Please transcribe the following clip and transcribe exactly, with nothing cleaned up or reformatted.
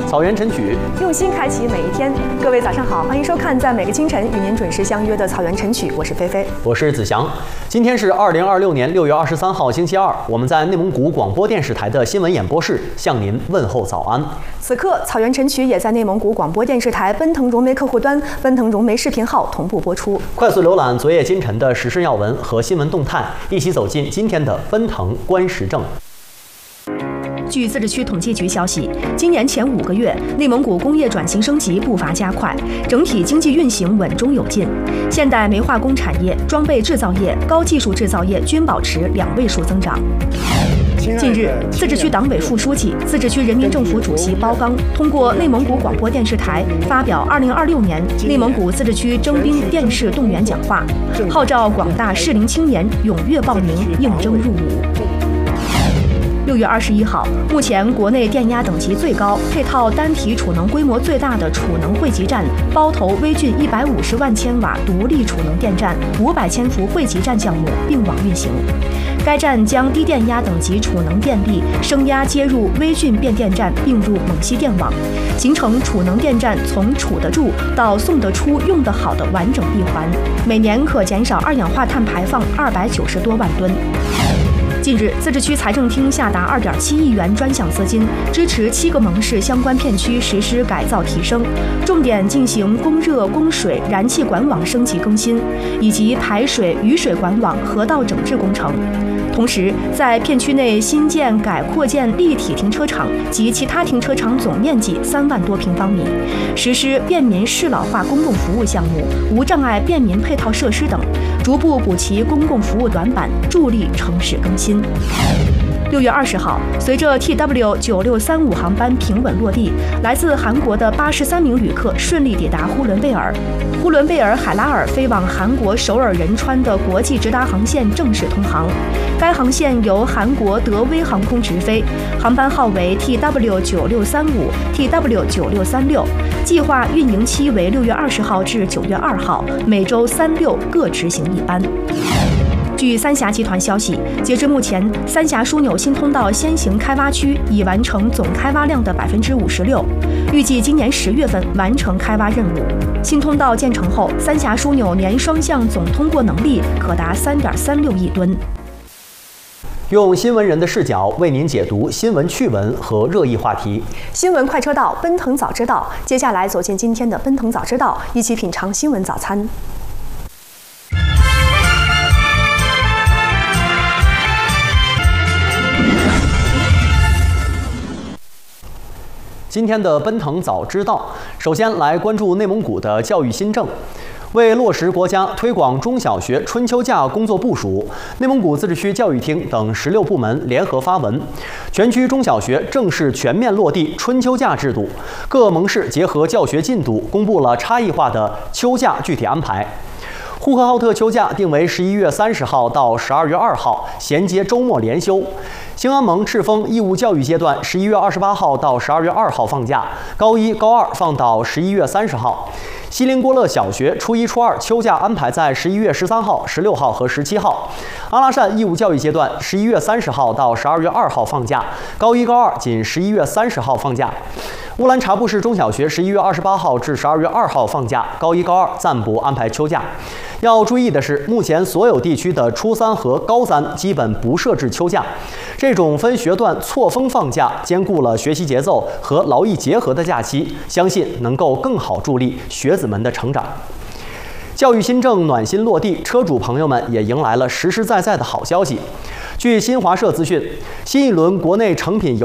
草原晨曲， 用心开启每一天。各位早上好，欢迎收看在每个清晨与您准时相约的草原晨曲，我是菲菲， 我是子祥。今天是二零二六年六月二十三号星期二，我们在内蒙古广播电视台的新闻演播室向您问候早安。 此刻，草原晨曲也在内蒙古广播电视台奔腾融媒客户端、奔腾融媒视频号同步播出。 快速浏览昨夜今晨的时事要闻和新闻动态，一起走进今天的奔腾观时政。 据自治区统计局消息，今年前五个月，内蒙古工业转型升级步伐加快，整体经济运行稳中有进。现代煤化工产业、装备制造业、高技术制造业均保持两位数增长。近日，自治区党委副书记、自治区人民政府主席包刚通过内蒙古广播电视台发表二零二六年内蒙古自治区征兵电视动员讲话，号召广大适龄青年踊跃报名应征入伍。六月二十一号，目前国内电压等级最高、配套单体储能规模最大的储能汇集站包头微峻一百五十万千瓦独立储能电站五百千伏汇集站项目并网运行。该站将低电压等级储能电力升压接入微峻变电站，并入蒙西电网，形成储能电站从储得住到送得出、用得好的完整闭环，每年可减少二氧化碳排放二百九十多万吨。近日，自治区财政厅下达二点七亿元专项资金，支持七个盟市相关片区实施改造提升，重点进行供热、供水、燃气管网升级更新，以及排水、雨水管网、河道整治工程。同时，在片区内新建、改扩建立体停车场及其他停车场总面积三万多平方米，实施便民适老化公共服务项目、无障碍便民配套设施等，逐步补齐公共服务短板，助力城市更新。六月二十号，随着 T W 九六三五航班平稳落地，来自韩国的八十三名旅客顺利抵达呼伦贝尔。呼伦贝尔海拉尔飞往韩国首尔仁川的国际直达航线正式通航。该航线由韩国德威航空直飞，航班号为 T W 九六三五、T W 九六三六，计划运营期为六月二十号至九月二号，每周三六各执行一班。据三峡集团消息，截至目前，三峡枢纽新通道先行开挖区已完成总开挖量的百分之五十六，预计今年十月份完成开挖任务。新通道建成后，三峡枢纽年双向总通过能力可达三点三六亿吨。 用新闻人的视角为您解读新闻趣闻和热议话题。 新闻快车道，奔腾早知道。接下来走进今天的奔腾早知道，一起品尝新闻早餐。 今天的奔腾早知道，首先来关注内蒙古的教育新政。为落实国家推广中小学春秋假工作部署，内蒙古自治区教育厅等十六部门联合发文，全区中小学正式全面落地春秋假制度，各盟市结合教学进度，公布了差异化的秋假具体安排。呼和浩特秋假定为十一月三十号到十二月二号，衔接周末连休。兴安盟赤峰义务教育阶段十一月二十八号到十二月二号放假，高一、高二放到十一月三十号。锡林郭勒小学初一、初二秋假安排在十一月十三号、十六号和十七号。阿拉善义务教育阶段十一月三十号到十二月二号放假，高一、高二仅十一月三十号放假。乌兰察布市中小学十一月二十八号至十二月二号放假，高一、高二暂不安排秋假。要注意的是，目前所有地区的初三和高三基本不设置秋假。这种分学段错峰放假，兼顾了学习节奏和劳逸结合的假期，相信能够更好助力学子们的成长。教育新政暖心落地，车主朋友们也迎来了实实在在的好消息。据新华社资讯，新一轮国内成品油